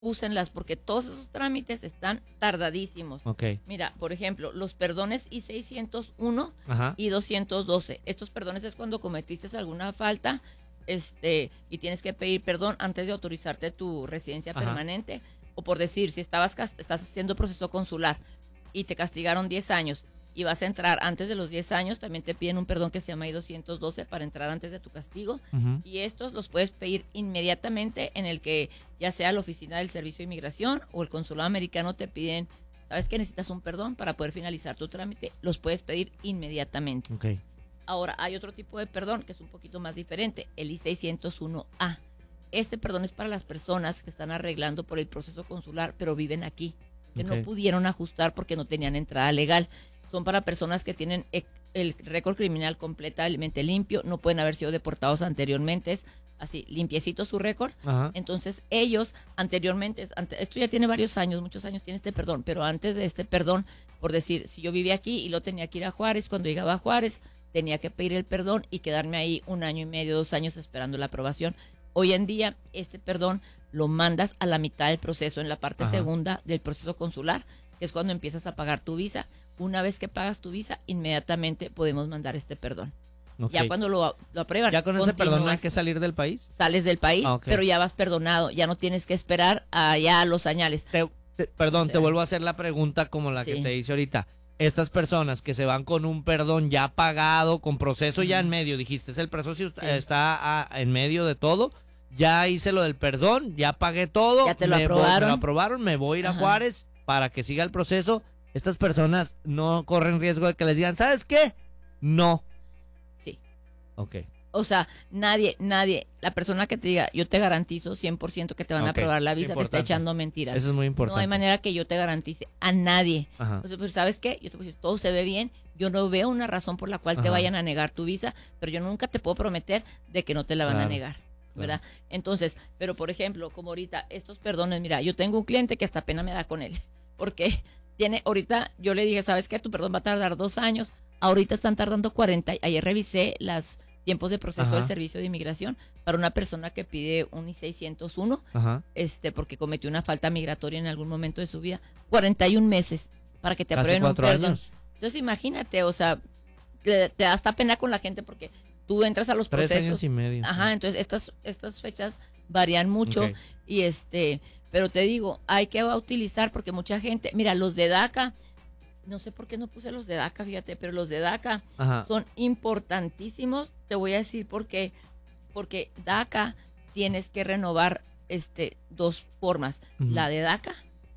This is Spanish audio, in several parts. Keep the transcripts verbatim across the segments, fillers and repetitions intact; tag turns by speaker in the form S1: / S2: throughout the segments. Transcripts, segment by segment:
S1: úsenlas porque todos esos trámites están tardadísimos.
S2: Okay.
S1: Mira, por ejemplo, los perdones I seiscientos uno
S2: Ajá.
S1: y doscientos doce. Estos perdones es cuando cometiste alguna falta este y tienes que pedir perdón antes de autorizarte tu residencia
S2: Ajá.
S1: permanente. O por decir, si estabas estás haciendo proceso consular y te castigaron diez años y vas a entrar antes de los diez años, también te piden un perdón que se llama I doscientos doce para entrar antes de tu castigo.
S2: Uh-huh.
S1: Y estos los puedes pedir inmediatamente en el que ya sea la oficina del Servicio de Inmigración o el consulado americano te piden, ¿sabes que necesitas un perdón para poder finalizar tu trámite? Los puedes pedir inmediatamente.
S2: Okay.
S1: Ahora, hay otro tipo de perdón que es un poquito más diferente, el I seiscientos uno A. Este perdón es para las personas que están arreglando por el proceso consular, pero viven aquí, que
S2: Okay.
S1: no pudieron ajustar porque no tenían entrada legal. Son para personas que tienen el récord criminal completamente limpio, no pueden haber sido deportados anteriormente, es así, limpiecito su récord.
S2: Ajá.
S1: Entonces, ellos anteriormente, esto ya tiene varios años, muchos años tiene este perdón, pero antes de este perdón, por decir, si yo vivía aquí y lo tenía que ir a Juárez, cuando llegaba a Juárez, tenía que pedir el perdón y quedarme ahí un año y medio, dos años esperando la aprobación. Hoy en día, este perdón lo mandas a la mitad del proceso, en la parte
S2: Ajá.
S1: segunda del proceso consular, que es cuando empiezas a pagar tu visa. Una vez que pagas tu visa, inmediatamente podemos mandar este perdón.
S2: Okay.
S1: Ya cuando lo, lo aprueban,
S2: ¿Ya con ese perdón no hay que salir del país?
S1: Sales del país,
S2: Ah, okay.
S1: pero ya vas perdonado, ya no tienes que esperar allá a los añales.
S2: Te, te, perdón,
S1: O sea,
S2: te vuelvo a hacer la pregunta como la
S1: sí.
S2: que te hice ahorita. Estas personas que se van con un perdón ya pagado, con proceso ya en medio, dijiste, es el proceso sí. está a, en medio de todo, ya hice lo del perdón, ya pagué todo,
S1: ya te lo
S2: me
S1: aprobaron.
S2: Voy, me lo aprobaron, me voy a ir
S1: Ajá.
S2: a Juárez para que siga el proceso. Estas personas no corren riesgo de que les digan, ¿sabes qué? No.
S1: Sí.
S2: Ok.
S1: O sea, nadie, nadie, la persona que te diga, yo te garantizo cien por ciento que te van
S2: Okay.
S1: a aprobar la
S2: Es
S1: visa, te está
S2: importante.
S1: echando mentiras.
S2: Eso es muy importante.
S1: No hay manera que yo te garantice a nadie.
S2: Ajá.
S1: O sea, pues, ¿sabes qué? Yo te puedo decir, todo se ve bien, yo no veo una razón por la cual
S2: Ajá.
S1: te vayan a negar tu visa, pero yo nunca te puedo prometer de que no te la van
S2: Claro.
S1: a negar, ¿verdad? Claro. Entonces, pero por ejemplo, como ahorita, estos perdones, mira, yo tengo un cliente que hasta pena me da con él, porque tiene, ahorita, yo le dije, ¿sabes qué? Tu perdón va a tardar dos años, ahorita están tardando cuarenta, ayer revisé las tiempos de proceso
S2: Ajá.
S1: del Servicio de Inmigración para una persona que pide un I seiscientos uno,
S2: Ajá.
S1: este, porque cometió una falta migratoria en algún momento de su vida, cuarenta y un meses para que te
S2: Casi
S1: aprueben un
S2: cuatro
S1: perdón.
S2: años.
S1: Entonces imagínate, o sea, te, te da hasta pena con la gente porque tú entras a los
S2: Tres
S1: procesos.
S2: años y medio.
S1: Ajá,
S2: sí.
S1: entonces estas, estas fechas varían mucho.
S2: Ok.
S1: Y este, pero te digo, hay que utilizar porque mucha gente, mira, los de DACA, no sé por qué no puse los de DACA, fíjate, pero los de DACA
S2: Ajá.
S1: son importantísimos. Te voy a decir por qué. Porque DACA tienes que renovar este dos formas,
S2: Ujú.
S1: la de DACA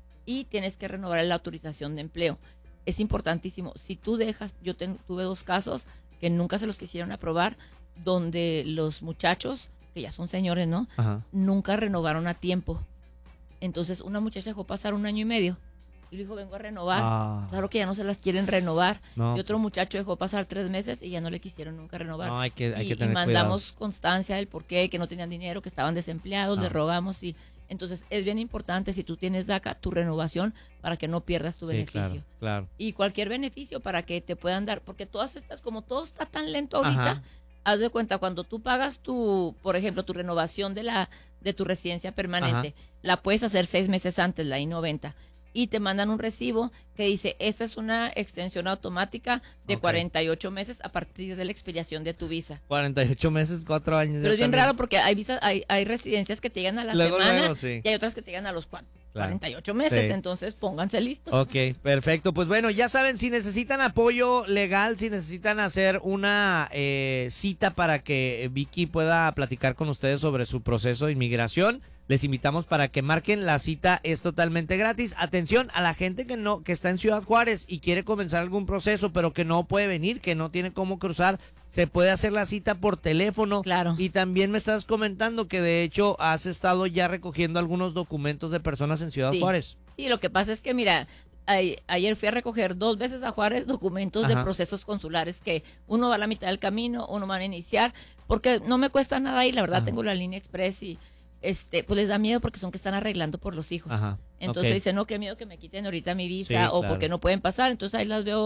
S1: y tienes que renovar la autorización de empleo. Es importantísimo. Si tú dejas, yo ten, tuve dos casos que nunca se los quisieron aprobar, donde los muchachos, que ya son señores, ¿no?
S2: Ajá.
S1: Nunca renovaron a tiempo. Entonces una muchacha dejó pasar un año y medio y le dijo, vengo a renovar.
S2: Ah.
S1: Claro que ya no se las quieren renovar.
S2: No.
S1: Y otro muchacho dejó pasar tres meses y ya no le quisieron nunca renovar.
S2: No, hay que, hay
S1: y,
S2: que tener
S1: y mandamos
S2: cuidado.
S1: constancia del por qué, que no tenían dinero, que estaban desempleados,
S2: Ah.
S1: les rogamos. Y entonces es bien importante, si tú tienes DACA, tu renovación para que no pierdas tu
S2: Sí,
S1: beneficio.
S2: claro, claro.
S1: Y cualquier beneficio para que te puedan dar, porque todas estas, como todo está tan lento ahorita,
S2: Ajá.
S1: haz de cuenta, cuando tú pagas tu, por ejemplo, tu renovación de la de tu residencia permanente,
S2: Ajá.
S1: la puedes hacer seis meses antes, la I noventa, y te mandan un recibo que dice, esta es una extensión automática de
S2: Ok.
S1: cuarenta y ocho meses a partir de la expiración de tu visa.
S2: cuarenta y ocho meses, cuatro años.
S1: Pero
S2: ya
S1: es bien
S2: también.
S1: raro porque hay visas, hay, hay residencias que te llegan a la
S2: Luego,
S1: semana
S2: luego, sí.
S1: y hay otras que te llegan a los cuatro.
S2: Claro.
S1: cuarenta y ocho meses,
S2: Sí.
S1: entonces pónganse listos.
S2: Ok, perfecto. Pues bueno, ya saben, si necesitan apoyo legal, si necesitan hacer una eh, cita para que Vicky pueda platicar con ustedes sobre su proceso de inmigración, les invitamos para que marquen. La cita es totalmente gratis. Atención a la gente que no que está en Ciudad Juárez y quiere comenzar algún proceso, pero que no puede venir, que no tiene cómo cruzar. Se puede hacer la cita por teléfono.
S1: Claro.
S2: Y también me estás comentando que de hecho has estado ya recogiendo algunos documentos de personas en Ciudad
S1: Sí.
S2: Juárez.
S1: Sí, lo que pasa es que, mira, a- ayer fui a recoger dos veces a Juárez documentos
S2: Ajá.
S1: de procesos consulares que uno va a la mitad del camino, uno va a iniciar, porque no me cuesta nada ir, la verdad,
S2: Ajá.
S1: tengo la línea express y este pues les da miedo porque son que están arreglando por los hijos.
S2: Ajá.
S1: Entonces
S2: Ok.
S1: dicen, no, qué miedo que me quiten ahorita mi visa
S2: Sí,
S1: o
S2: claro.
S1: porque no pueden pasar, entonces ahí las veo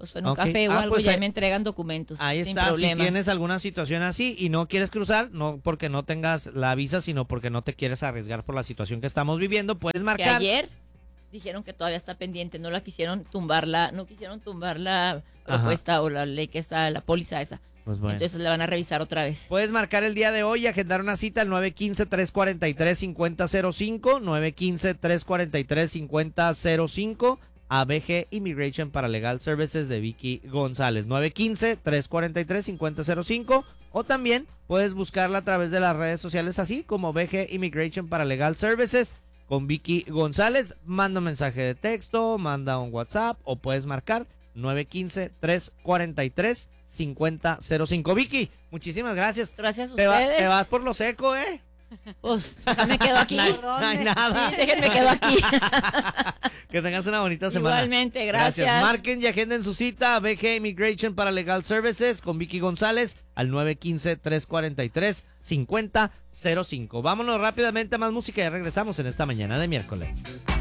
S1: pues en un
S2: Okay.
S1: café o
S2: Ah,
S1: algo,
S2: pues
S1: ya
S2: ahí-
S1: me entregan documentos.
S2: Ahí
S1: sin
S2: está,
S1: problema.
S2: si tienes alguna situación así y no quieres cruzar, no porque no tengas la visa, sino porque no te quieres arriesgar por la situación que estamos viviendo, puedes
S1: Que
S2: marcar.
S1: ayer dijeron que todavía está pendiente, no la quisieron tumbar la, no quisieron tumbar la propuesta o la ley que está, la póliza esa.
S2: Pues bueno.
S1: Entonces la van a revisar otra vez.
S2: Puedes marcar el día de hoy y agendar una cita al nueve uno cinco, tres cuatro tres, cinco cero cero cinco, nueve uno cinco, tres cuatro tres, cinco cero cero cinco, a B G Immigration para Legal Services de Vicky González, nueve uno cinco, tres cuatro tres, cinco cero cero cinco, o también puedes buscarla a través de las redes sociales así como B G Immigration para Legal Services con Vicky González. Manda un mensaje de texto, manda un WhatsApp o puedes marcar nueve uno cinco, tres cuatro tres, cinco cero cero cinco. Vicky, muchísimas gracias.
S1: Gracias a
S2: Te, va-
S1: ustedes.
S2: te vas por lo seco, ¿eh?
S1: Pues déjame quedo aquí.
S2: No hay- no hay nada.
S1: Sí, déjenme quedo aquí.
S2: Que tengas una bonita semana.
S1: Igualmente, gracias.
S2: Marquen y agenden su cita a B G Immigration para Legal Services con Vicky González al nueve uno cinco, tres cuatro tres, cinco cero cero cinco. Vámonos rápidamente a más música y regresamos en esta mañana de miércoles.